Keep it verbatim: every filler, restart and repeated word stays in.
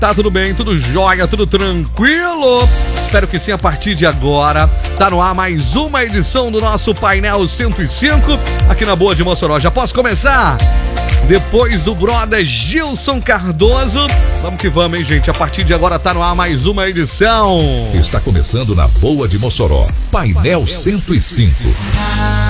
Tá tudo bem, tudo jóia, tudo tranquilo? Espero que sim, a partir de agora. Tá no ar mais uma edição do nosso Painel cento e cinco, aqui na Boa de Mossoró. Já posso começar? Depois do brother Gilson Cardoso, vamos que vamos, hein, gente? A partir de agora tá no ar mais uma edição. Está começando na Boa de Mossoró, Painel cento e cinco.